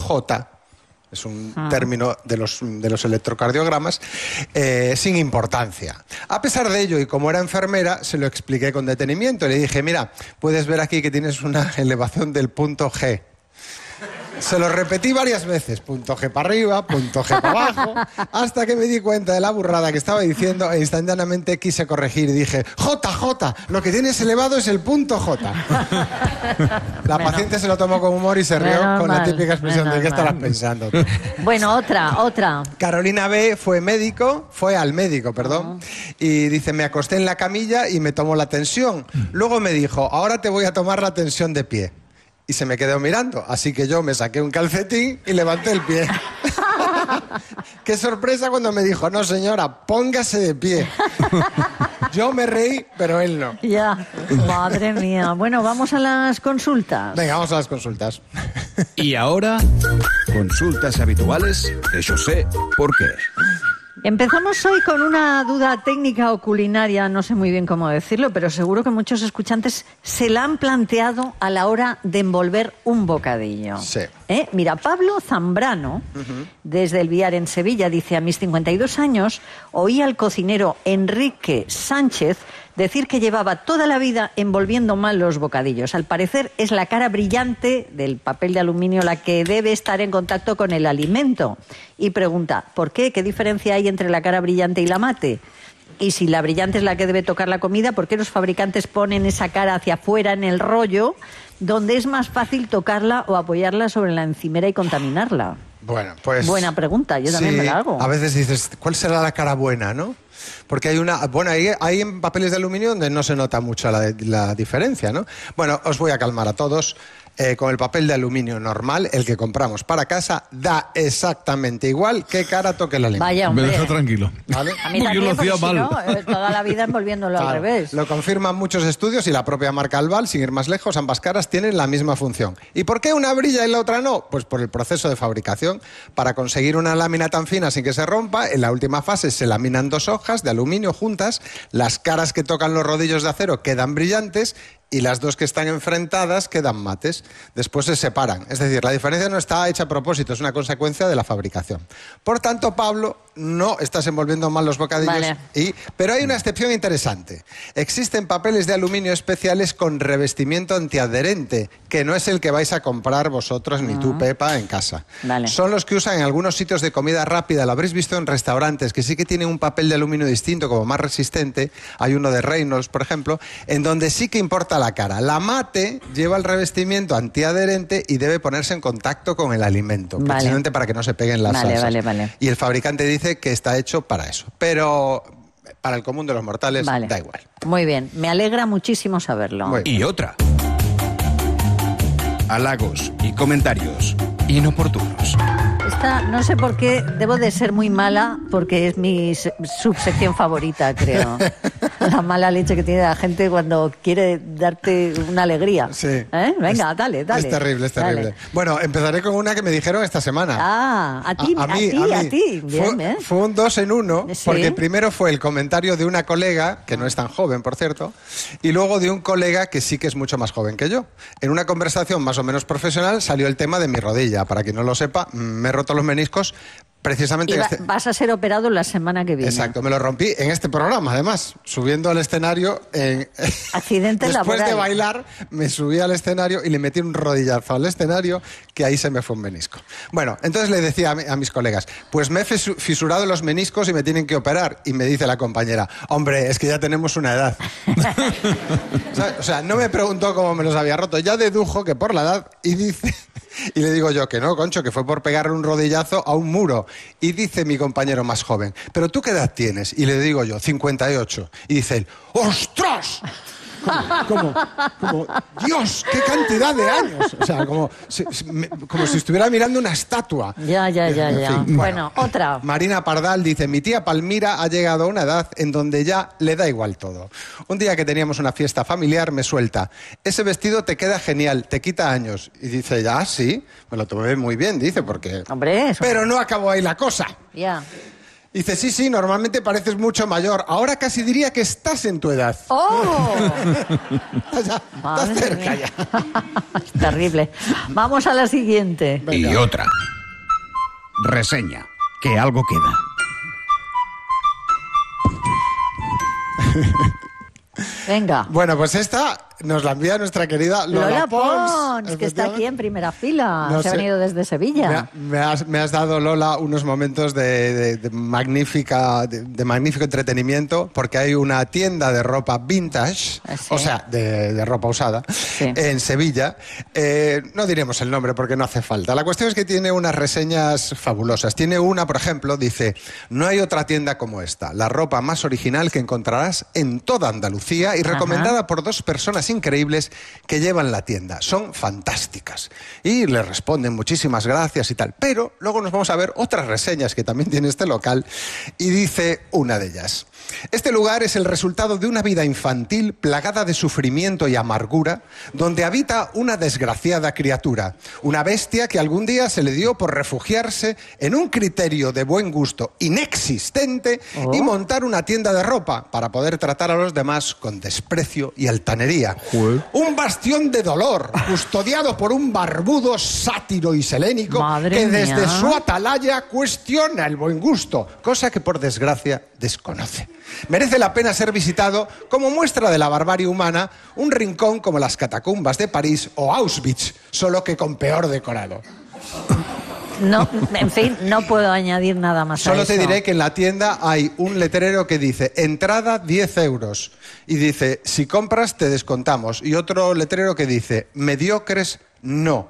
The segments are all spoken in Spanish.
J, es un término de los electrocardiogramas, sin importancia. A pesar de ello, y como era enfermera, se lo expliqué con detenimiento. Le dije, mira, puedes ver aquí que tienes una elevación del punto G. Se lo repetí varias veces, punto G para arriba, punto G para abajo, hasta que me di cuenta de la burrada que estaba diciendo e instantáneamente quise corregir y dije, J, lo que tienes elevado es el punto J. La paciente se lo tomó con humor y se rió con la típica expresión de ¿qué estarás pensando? Bueno, otra. Carolina B. fue al médico, y dice, me acosté en la camilla y me tomó la tensión. Luego me dijo, ahora te voy a tomar la tensión de pie. Y se me quedó mirando, así que yo me saqué un calcetín y levanté el pie. Qué sorpresa cuando me dijo, no señora, póngase de pie. Yo me reí, pero él no. Ya, madre mía. Bueno, vamos a las consultas. Venga, vamos a las consultas. Y ahora, consultas habituales de José Porqué. Empezamos hoy con una duda técnica o culinaria, no sé muy bien cómo decirlo, pero seguro que muchos escuchantes se la han planteado a la hora de envolver un bocadillo. Sí. Mira, Pablo Zambrano, desde El Villar en Sevilla, dice, a mis 52 años oí al cocinero Enrique Sánchez decir que llevaba toda la vida envolviendo mal los bocadillos. Al parecer es la cara brillante del papel de aluminio la que debe estar en contacto con el alimento. Y pregunta, ¿por qué? ¿Qué diferencia hay entre la cara brillante y la mate? Y si la brillante es la que debe tocar la comida, ¿por qué los fabricantes ponen esa cara hacia afuera en el rollo, donde es más fácil tocarla o apoyarla sobre la encimera y contaminarla? Bueno, pues... Buena pregunta, yo también me la hago. A veces dices, ¿cuál será la cara buena, no? Porque hay en papeles de aluminio donde no se nota mucho la diferencia, ¿no? Bueno, os voy a calmar a todos. Con el papel de aluminio normal, el que compramos para casa, da exactamente igual qué cara toque el alimento. Vaya, hombre. Me deja tranquilo. ¿Vale? A mí también, yo lo hacía porque si mal. no, toda la vida envolviéndolo al revés. Lo confirman muchos estudios y la propia marca Albal, sin ir más lejos, ambas caras tienen la misma función. ¿Y por qué una brilla y la otra no? Pues por el proceso de fabricación. Para conseguir una lámina tan fina sin que se rompa, en la última fase se laminan dos hojas de aluminio juntas, las caras que tocan los rodillos de acero quedan brillantes y las dos que están enfrentadas quedan mates. Después se separan. Es decir, la diferencia no está hecha a propósito, es una consecuencia de la fabricación. Por tanto, Pablo, no estás envolviendo mal los bocadillos. Vale. Pero hay una excepción interesante. Existen papeles de aluminio especiales con revestimiento antiadherente, que no es el que vais a comprar vosotros, ni tú, Pepa, en casa. Vale. Son los que usan en algunos sitios de comida rápida. Lo habréis visto en restaurantes, que sí que tienen un papel de aluminio distinto, como más resistente. Hay uno de Reynolds, por ejemplo, en donde sí que importa la cara. La mate lleva el revestimiento antiadherente y debe ponerse en contacto con el alimento, precisamente para que no se peguen las salsas. Vale. Y el fabricante dice que está hecho para eso. Pero para el común de los mortales da igual. Muy bien, me alegra muchísimo saberlo. Y otra. Halagos y comentarios inoportunos. Esta, no sé por qué, debo de ser muy mala, porque es mi subsección favorita, creo. La mala leche que tiene la gente cuando quiere darte una alegría. Sí. Venga, dale. Es terrible. Dale. Bueno, empezaré con una que me dijeron esta semana. A ti. Bien. Fue un 2 en 1, Sí. porque primero fue el comentario de una colega, que no es tan joven, por cierto, y luego de un colega que sí que es mucho más joven que yo. En una conversación más o menos profesional salió el tema de mi rodilla. Para quien no lo sepa, me he roto los meniscos precisamente... Vas a ser operado la semana que viene. Exacto, me lo rompí en este programa, además, subiendo al escenario. Accidente Después laboral. de bailar, me subí al escenario y le metí un rodillazo al escenario, que ahí se me fue un menisco. Bueno, entonces le decía a mis colegas, pues me he fisurado los meniscos y me tienen que operar. Y me dice la compañera, hombre, es que ya tenemos una edad. O sea, no me preguntó cómo me los había roto, ya dedujo que por la edad, y dice... Y le digo yo que no, concho, que fue por pegarle un rodillazo a un muro. Y dice mi compañero más joven, ¿pero tú qué edad tienes? Y le digo yo, 58. Y dice él, ¡ostras! Como, Dios, qué cantidad de años. O sea, como si estuviera mirando una estatua. Ya. En fin, bueno, otra. Marina Pardal dice, mi tía Palmira ha llegado a una edad en donde ya le da igual todo. Un día que teníamos una fiesta familiar me suelta, ese vestido te queda genial, te quita años. Y dice, ya, sí, me lo tomé muy bien, dice, porque... Hombre, eso. Pero no acabó ahí la cosa. Ya. Dice, sí, normalmente pareces mucho mayor. Ahora casi diría que estás en tu edad. ¡Oh! Ya, Madre estás cerca mía. ya. Es terrible. Vamos a la siguiente. Venga. Y otra. Reseña. Que algo queda. Venga. Bueno, pues esta nos la envía nuestra querida Lola Pons, que está aquí en primera fila. No Se ha sé. venido desde Sevilla. Me has dado, Lola, unos momentos de magnífico entretenimiento, porque hay una tienda de ropa vintage, Sí. o sea, de ropa usada, Sí. en Sevilla. No diremos el nombre porque no hace falta. La cuestión es que tiene unas reseñas fabulosas. Tiene una, por ejemplo, dice, no hay otra tienda como esta, la ropa más original que encontrarás en toda Andalucía y recomendada por 2 personas increíbles que llevan la tienda. Son fantásticas. Y le responden muchísimas gracias y tal. Pero luego nos vamos a ver otras reseñas que también tiene este local y dice una de ellas. Este lugar es el resultado de una vida infantil plagada de sufrimiento y amargura, donde habita una desgraciada criatura, una bestia que algún día se le dio por refugiarse en un criterio de buen gusto inexistente y montar una tienda de ropa para poder tratar a los demás con desprecio y altanería. Un bastión de dolor, custodiado por un barbudo sátiro y selénico Madre que desde mía. su atalaya cuestiona el buen gusto, cosa que por desgracia desconoce. Merece la pena ser visitado como muestra de la barbarie humana, un rincón como las catacumbas de París o Auschwitz, solo que con peor decorado. No, en fin, no puedo añadir nada más a Solo eso. te diré que en la tienda hay un letrero que dice entrada 10 euros y dice si compras te descontamos, y otro letrero que dice mediocres no.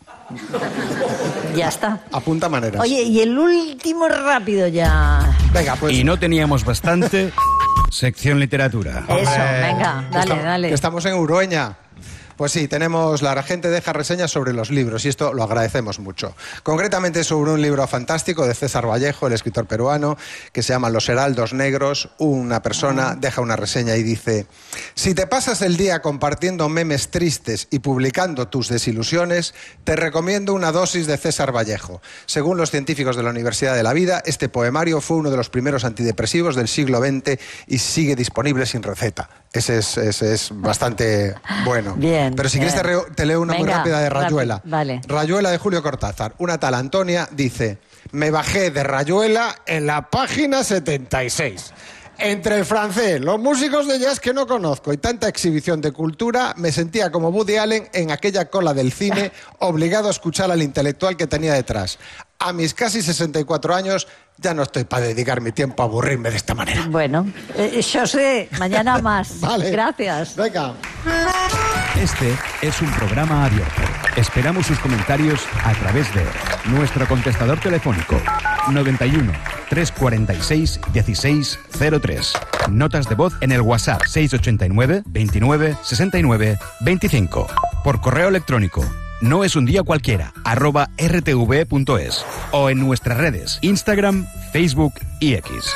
Ya está. Apunta maneras. Oye, y el último rápido ya. Venga, pues Y no teníamos bastante. Sección literatura. Eso, venga, dale, que dale. estamos en Urueña. Pues sí, la gente deja reseñas sobre los libros y esto lo agradecemos mucho. Concretamente sobre un libro fantástico de César Vallejo, el escritor peruano, que se llama Los Heraldos Negros. Una persona deja una reseña y dice: si te pasas el día compartiendo memes tristes y publicando tus desilusiones, te recomiendo una dosis de César Vallejo. Según los científicos de la Universidad de la Vida, este poemario fue uno de los primeros antidepresivos del siglo XX y sigue disponible sin receta. Ese es bastante bueno. Bien. Pero si bien. quieres te leo una muy Venga, rápida de Rayuela. Vale. Rayuela de Julio Cortázar. Una tal Antonia dice: me bajé de Rayuela en la página 76. Entre el francés, los músicos de jazz que no conozco y tanta exhibición de cultura, me sentía como Woody Allen en aquella cola del cine, obligado a escuchar al intelectual que tenía detrás. A mis casi 64 años ya no estoy para dedicar mi tiempo a aburrirme de esta manera. Bueno, José, mañana más. Vale. Gracias. Venga. Este es un programa abierto. Esperamos sus comentarios a través de nuestro contestador telefónico 91 346 1603. Notas de voz en el WhatsApp 689 29 69 25. Por correo electrónico noesundía @rtv.es o en nuestras redes Instagram, Facebook y X.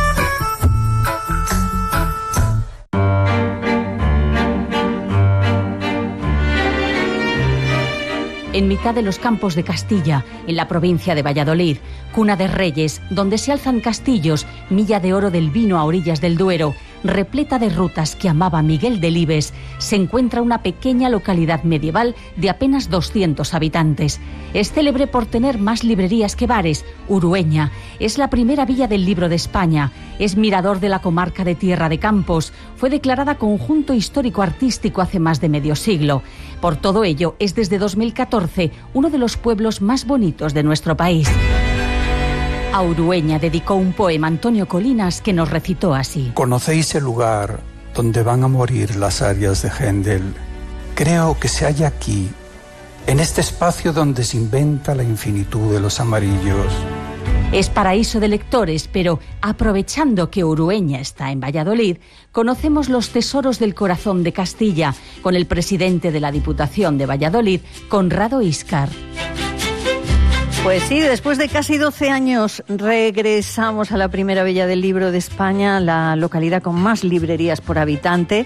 En mitad de los campos de Castilla, en la provincia de Valladolid, cuna de reyes, donde se alzan castillos, milla de oro del vino a orillas del Duero, repleta de rutas que amaba Miguel Delibes, se encuentra una pequeña localidad medieval de apenas 200 habitantes. Es célebre por tener más librerías que bares. Urueña es la primera villa del libro de España. Es mirador de la comarca de Tierra de Campos. Fue declarada conjunto histórico-artístico hace más de medio siglo. Por todo ello, es desde 2014 uno de los pueblos más bonitos de nuestro país. A Urueña dedicó un poema Antonio Colinas que nos recitó así. ¿Conocéis el lugar donde van a morir las arias de Händel? Creo que se halla aquí, en este espacio donde se inventa la infinitud de los amarillos. Es paraíso de lectores, pero aprovechando que Urueña está en Valladolid, conocemos los tesoros del corazón de Castilla con el presidente de la Diputación de Valladolid, Conrado Íscar. Pues sí, después de casi 12 años regresamos a la primera villa del libro de España, la localidad con más librerías por habitante.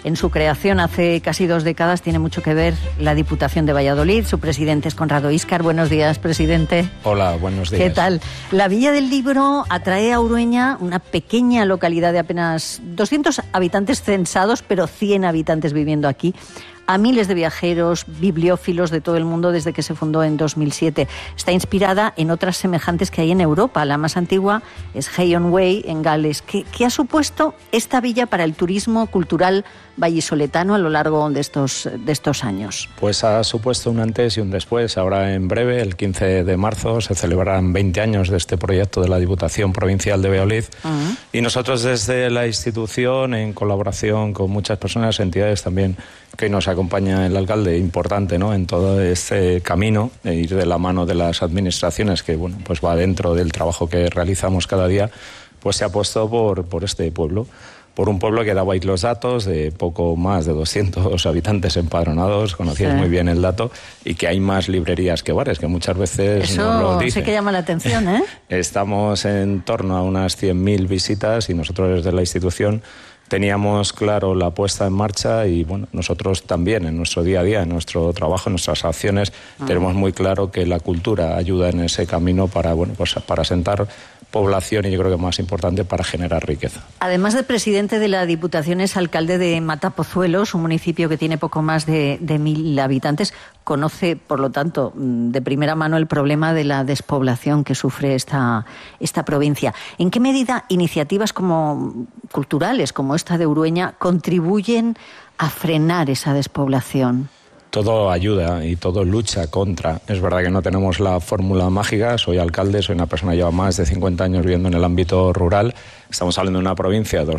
En su creación hace casi 2 décadas tiene mucho que ver la Diputación de Valladolid. Su presidente es Conrado Íscar. Buenos días, presidente. Hola, buenos días. ¿Qué tal? La Villa del Libro atrae a Urueña, una pequeña localidad de apenas 200 habitantes censados, pero 100 habitantes viviendo aquí, a miles de viajeros, bibliófilos de todo el mundo desde que se fundó en 2007. Está inspirada en otras semejantes que hay en Europa. La más antigua es Hay-on Way, en Gales. ¿Qué ha supuesto esta villa para el turismo cultural vallisoletano a lo largo de estos años? Pues ha supuesto un antes y un después. Ahora, en breve, el 15 de marzo, se celebrarán 20 años de este proyecto de la Diputación Provincial de Valladolid. Y nosotros, desde la institución, en colaboración con muchas personas, entidades también, que nos acompaña el alcalde, importante, ¿no?, en todo este camino, de ir de la mano de las administraciones, que bueno, pues va dentro del trabajo que realizamos cada día, pues se ha puesto por este pueblo. Por un pueblo que dabais los datos de poco más de 200 habitantes empadronados, conocíais muy bien el dato, y que hay más librerías que bares, que muchas veces eso nos lo dicen. Sé que llama la atención, ¿eh? Estamos en torno a unas 100.000 visitas y nosotros desde la institución teníamos claro la puesta en marcha y bueno, nosotros también en nuestro día a día, en nuestro trabajo, en nuestras acciones, tenemos muy claro que la cultura ayuda en ese camino para, bueno, pues para asentar población y yo creo que más importante para generar riqueza. Además de presidente de la Diputación, es alcalde de Matapozuelos, un municipio que tiene poco más de 1.000 habitantes. Conoce, por lo tanto, de primera mano el problema de la despoblación que sufre esta provincia. ¿En qué medida iniciativas como culturales, como esta de Urueña, contribuyen a frenar esa despoblación? Todo ayuda y todo lucha contra. Es verdad que no tenemos la fórmula mágica. Soy alcalde, soy una persona que lleva más de 50 años viviendo en el ámbito rural. Estamos hablando de una provincia de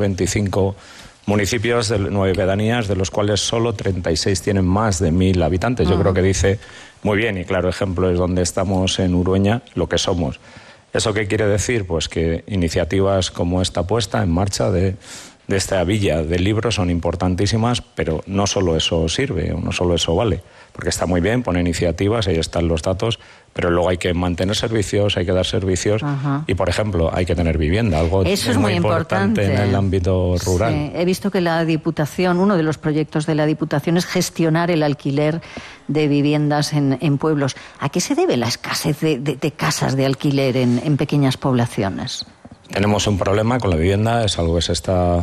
225 municipios, de 9 pedanías, de los cuales solo 36 tienen más de 1.000 habitantes. Yo creo que dice muy bien, y claro ejemplo es donde estamos en Urueña, lo que somos. ¿Eso qué quiere decir? Pues que iniciativas como esta puesta en marcha de esta Villa del Libro son importantísimas, pero no solo eso sirve, o no solo eso vale, porque está muy bien, pone iniciativas, ahí están los datos, pero luego hay que mantener servicios, hay que dar servicios y, por ejemplo, hay que tener vivienda, algo eso es muy importante en el ámbito rural. Sí, he visto que la Diputación, uno de los proyectos de la Diputación es gestionar el alquiler de viviendas en pueblos. ¿A qué se debe la escasez de casas de alquiler en pequeñas poblaciones? Tenemos un problema con la vivienda, es algo que se está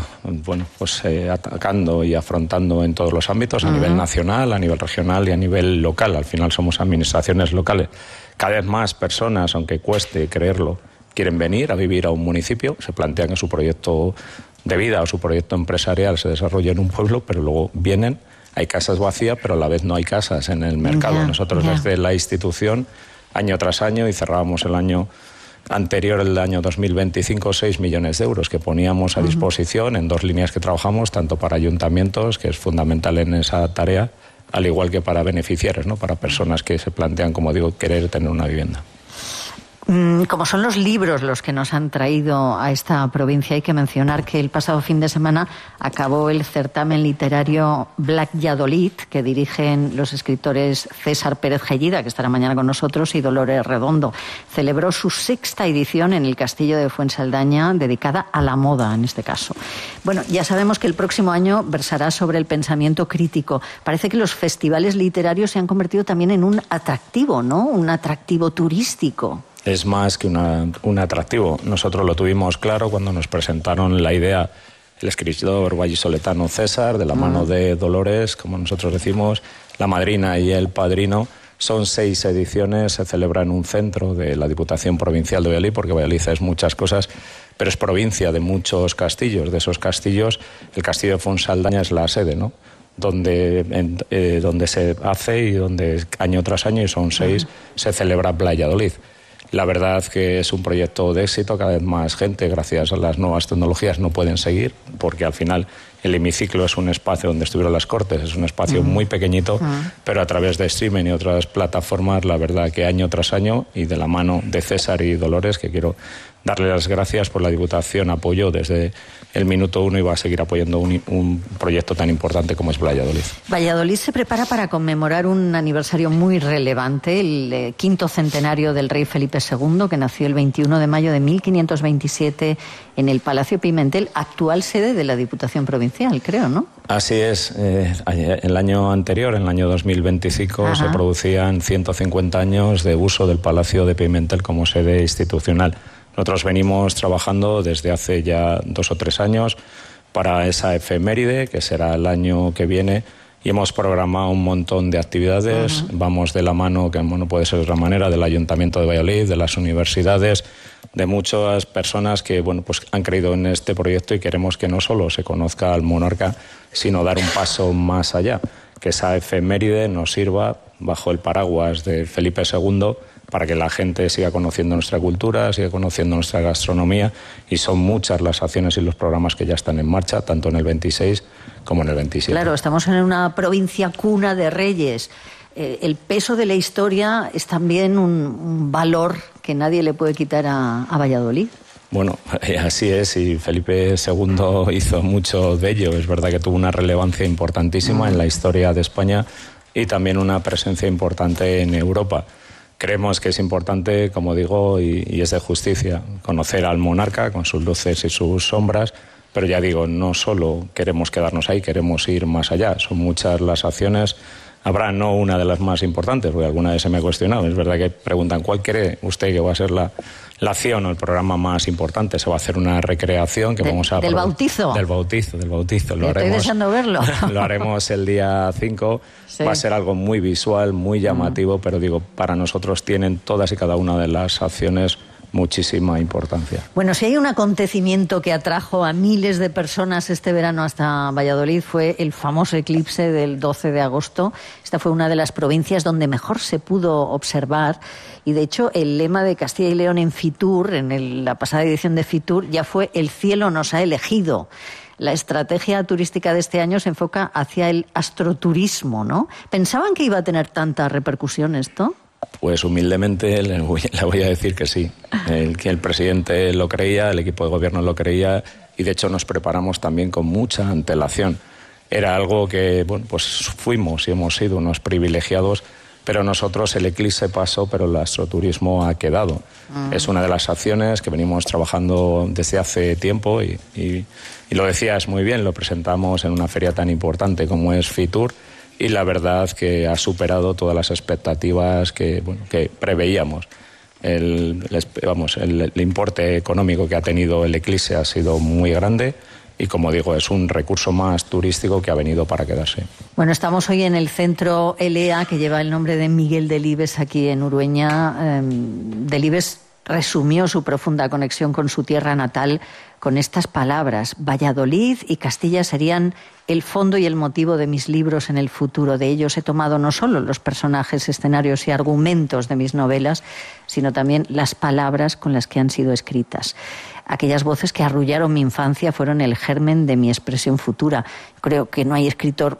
atacando y afrontando en todos los ámbitos, a nivel nacional, a nivel regional y a nivel local. Al final somos administraciones locales. Cada vez más personas, aunque cueste creerlo, quieren venir a vivir a un municipio, se plantean que su proyecto de vida o su proyecto empresarial se desarrolle en un pueblo, pero luego vienen, hay casas vacías, pero a la vez no hay casas en el mercado. Nosotros desde la institución, año tras año, y cerrábamos el año anterior, el año 2025, 6 millones de euros que poníamos a disposición en 2 líneas que trabajamos, tanto para ayuntamientos, que es fundamental en esa tarea, al igual que para beneficiarios, ¿no?, para personas que se plantean, como digo, querer tener una vivienda. Como son los libros los que nos han traído a esta provincia, hay que mencionar que el pasado fin de semana acabó el certamen literario Black Valladolid, que dirigen los escritores César Pérez Gellida, que estará mañana con nosotros, y Dolores Redondo. Celebró su 6ª edición en el Castillo de Fuensaldaña, dedicada a la moda, en este caso. Bueno, ya sabemos que el próximo año versará sobre el pensamiento crítico. Parece que los festivales literarios se han convertido también en un atractivo, ¿no?, un atractivo turístico. Es más que un atractivo. Nosotros lo tuvimos claro cuando nos presentaron la idea el escritor vallisoletano César, de la mano de Dolores, como nosotros decimos, la madrina y el padrino. Son 6 ediciones, se celebra en un centro de la Diputación Provincial de Valladolid, porque Valladolid es muchas cosas, pero es provincia de muchos castillos. De esos castillos, el castillo de Fuensaldaña es la sede, ¿no?, donde se hace y donde año tras año, y son 6, se celebra Valladolid. La verdad que es un proyecto de éxito, cada vez más gente, gracias a las nuevas tecnologías, no pueden seguir, porque al final el hemiciclo es un espacio donde estuvieron las Cortes, es un espacio muy pequeñito, pero a través de streaming y otras plataformas, la verdad que año tras año, y de la mano de César y Dolores, que quiero darle las gracias por la Diputación apoyó desde el minuto 1 y va a seguir apoyando un proyecto tan importante como es Valladolid. Valladolid se prepara para conmemorar un aniversario muy relevante, el quinto centenario del rey Felipe II, que nació el 21 de mayo de 1527 en el Palacio Pimentel, actual sede de la Diputación Provincial, creo, ¿no? Así es. El año anterior, en el año 2025, se producían 150 años de uso del Palacio de Pimentel como sede institucional. Nosotros venimos trabajando desde hace ya 2 o 3 años para esa efeméride, que será el año que viene, y hemos programado un montón de actividades. Vamos de la mano, que no puede ser de otra manera, del Ayuntamiento de Valladolid, de las universidades, de muchas personas que pues han creído en este proyecto y queremos que no solo se conozca al monarca, sino dar un paso más allá, que esa efeméride nos sirva bajo el paraguas de Felipe II para que la gente siga conociendo nuestra cultura, siga conociendo nuestra gastronomía, y son muchas las acciones y los programas que ya están en marcha, tanto en el 26 como en el 27. Claro, estamos en una provincia cuna de reyes. El peso de la historia es también un valor que nadie le puede quitar a Valladolid. Bueno, así es, y Felipe II hizo mucho de ello. Es verdad que tuvo una relevancia importantísima en la historia de España y también una presencia importante en Europa. Creemos que es importante, como digo, y es de justicia, conocer al monarca con sus luces y sus sombras, pero ya digo, no solo queremos quedarnos ahí, queremos ir más allá. Son muchas las acciones. Habrá no una de las más importantes, porque alguna vez se me ha cuestionado. Es verdad que preguntan, ¿cuál cree usted que va a ser la acción o el programa más importante? Se va a hacer una recreación que vamos a... ¿Del bautizo? Del bautizo. Estoy deseando verlo. Lo haremos el día 5. Sí. Va a ser algo muy visual, muy llamativo, pero digo, para nosotros tienen todas y cada una de las acciones muchísima importancia. Bueno, si hay un acontecimiento que atrajo a miles de personas este verano hasta Valladolid, fue el famoso eclipse del 12 de agosto. Esta fue una de las provincias donde mejor se pudo observar, y de hecho el lema de Castilla y León en Fitur, la pasada edición de Fitur, ya fue "El cielo nos ha elegido". La estrategia turística de este año se enfoca hacia el astroturismo, ¿no? ¿Pensaban que iba a tener tanta repercusión esto? Pues humildemente le voy a decir que sí. Que el presidente lo creía, el equipo de gobierno lo creía, y de hecho nos preparamos también con mucha antelación. Era algo que, pues fuimos y hemos sido unos privilegiados, pero nosotros el eclipse pasó, pero el astroturismo ha quedado. Es una de las acciones que venimos trabajando desde hace tiempo y lo decías muy bien, lo presentamos en una feria tan importante como es Fitur, y la verdad que ha superado todas las expectativas que preveíamos. El importe económico que ha tenido el eclipse ha sido muy grande y, como digo, es un recurso más turístico que ha venido para quedarse. Bueno, estamos hoy en el centro ELEA, que lleva el nombre de Miguel Delibes, aquí en Urueña. Delibes resumió su profunda conexión con su tierra natal con estas palabras: Valladolid y Castilla serían el fondo y el motivo de mis libros en el futuro. De ellos he tomado no solo los personajes, escenarios y argumentos de mis novelas, sino también las palabras con las que han sido escritas. Aquellas voces que arrullaron mi infancia fueron el germen de mi expresión futura. Creo que no hay escritor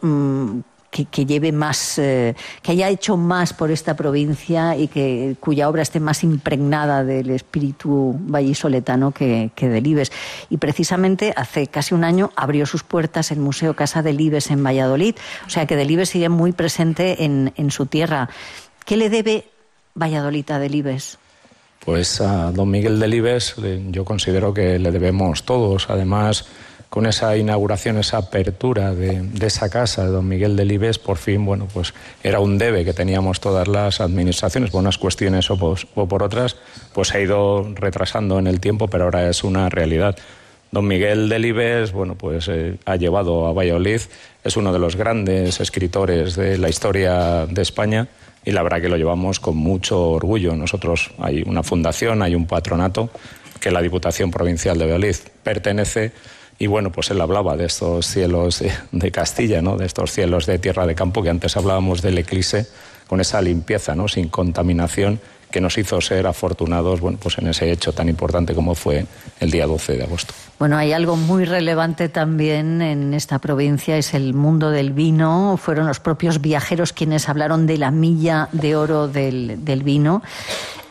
que lleve más, que haya hecho más por esta provincia y cuya obra esté más impregnada del espíritu vallisoletano que Delibes. Y precisamente hace casi un año abrió sus puertas el Museo Casa Delibes en Valladolid. O sea que Delibes sigue muy presente en su tierra. ¿Qué le debe Valladolid a Delibes? Pues a don Miguel Delibes yo considero que le debemos todos. Además, con esa inauguración, esa apertura de esa casa de don Miguel Delibes, por fin, pues era un debe que teníamos todas las administraciones, por unas cuestiones o por otras, pues se ha ido retrasando en el tiempo, pero ahora es una realidad. Don Miguel Delibes, ha llevado a Valladolid, es uno de los grandes escritores de la historia de España, y la verdad que lo llevamos con mucho orgullo. Nosotros hay una fundación, hay un patronato que la Diputación Provincial de Valladolid pertenece, y pues él hablaba de estos cielos de Castilla, ¿no? De estos cielos de tierra de campo, que antes hablábamos del eclipse, con esa limpieza, ¿no? Sin contaminación, que nos hizo ser afortunados en ese hecho tan importante como fue el día 12 de agosto. Bueno, hay algo muy relevante también en esta provincia, es el mundo del vino. Fueron los propios viajeros quienes hablaron de la milla de oro del vino.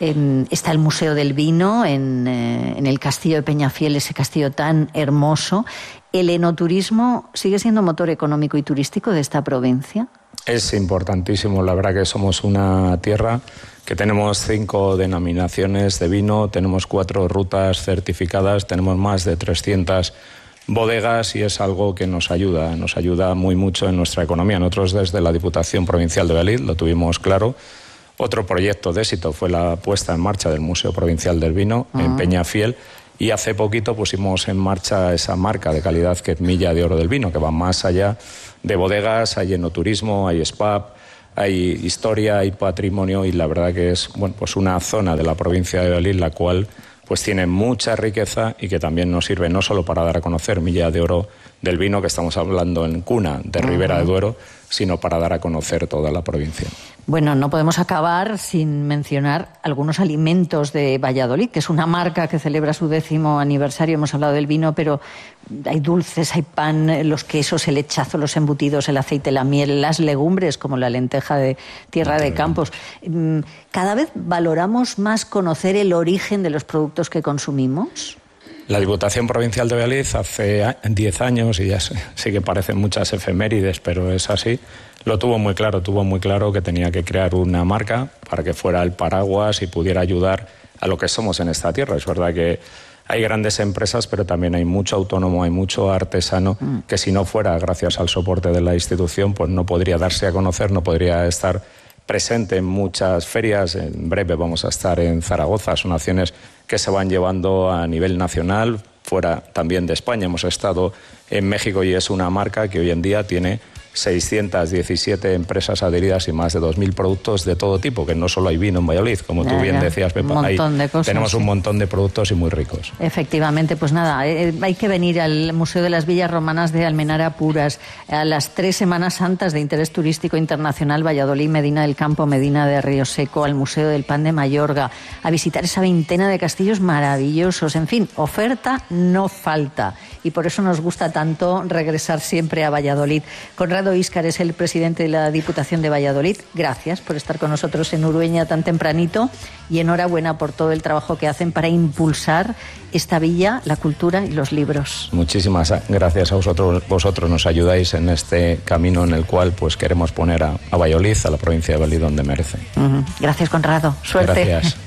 Está el Museo del Vino en el castillo de Peñafiel, ese castillo tan hermoso. ¿El enoturismo sigue siendo motor económico y turístico de esta provincia? Es importantísimo. La verdad que somos una tierra que tenemos 5 denominaciones de vino, tenemos 4 rutas certificadas, tenemos más de 300 bodegas y es algo que nos ayuda muy mucho en nuestra economía. Nosotros desde la Diputación Provincial de Valladolid lo tuvimos claro. Otro proyecto de éxito fue la puesta en marcha del Museo Provincial del Vino en Peñafiel y hace poquito pusimos en marcha esa marca de calidad que es Milla de Oro del Vino, que va más allá de bodegas, hay enoturismo, hay spa, hay historia, hay patrimonio y la verdad que es pues una zona de la provincia de Valladolid la cual pues tiene mucha riqueza y que también nos sirve no solo para dar a conocer Milla de Oro del Vino, que estamos hablando en cuna de Ribera de Duero, sino para dar a conocer toda la provincia. Bueno, no podemos acabar sin mencionar algunos alimentos de Valladolid, que es una marca que celebra su 10º aniversario. Hemos hablado del vino, pero hay dulces, hay pan, los quesos, el lechazo, los embutidos, el aceite, la miel, las legumbres, como la lenteja de Tierra de Campos. ¿Cada vez valoramos más conocer el origen de los productos que consumimos? La Diputación Provincial de Valladolid hace 10 años, y ya sí que parecen muchas efemérides, pero es así, lo tuvo muy claro que tenía que crear una marca para que fuera el paraguas y pudiera ayudar a lo que somos en esta tierra. Es verdad que hay grandes empresas, pero también hay mucho autónomo, hay mucho artesano que si no fuera gracias al soporte de la institución, pues no podría darse a conocer, no podría estar presente en muchas ferias. En breve vamos a estar en Zaragoza. Son acciones que se van llevando a nivel nacional, fuera también de España. Hemos estado en México y es una marca que hoy en día tiene 617 empresas adheridas y más de 2.000 productos de todo tipo, que no solo hay vino en Valladolid, como tú bien decías, Pepa, tenemos un montón de productos y muy ricos. Efectivamente, pues nada, hay que venir al Museo de las Villas Romanas de Almenara Puras, a las 3 Semanas Santas de interés turístico internacional, Valladolid, Medina del Campo, Medina de Río Seco, al Museo del Pan de Mayorga, a visitar esa veintena de castillos maravillosos. En fin, oferta no falta y por eso nos gusta tanto regresar siempre a Valladolid. Conrado Íscar es el presidente de la Diputación de Valladolid. Gracias por estar con nosotros en Urueña tan tempranito y enhorabuena por todo el trabajo que hacen para impulsar esta villa, la cultura y los libros. Muchísimas gracias a vosotros. Vosotros nos ayudáis en este camino en el cual pues queremos poner a Valladolid, a la provincia de Valladolid, donde merece. Gracias, Conrado. Suerte. Gracias.